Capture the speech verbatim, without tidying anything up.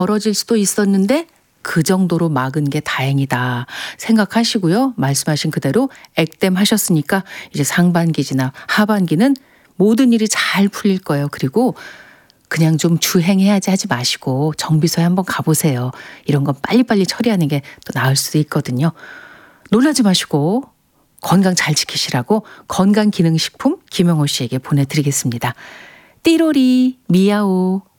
벌어질 수도 있었는데 그 정도로 막은 게 다행이다 생각하시고요. 말씀하신 그대로 액땜하셨으니까 이제 상반기지나 하반기는 모든 일이 잘 풀릴 거예요. 그리고 그냥 좀 주행해야지 하지 마시고 정비소에 한번 가보세요. 이런 건 빨리빨리 처리하는 게 또 나을 수도 있거든요. 놀라지 마시고 건강 잘 지키시라고 건강기능식품 김영호 씨에게 보내드리겠습니다. 띠로리 미야오.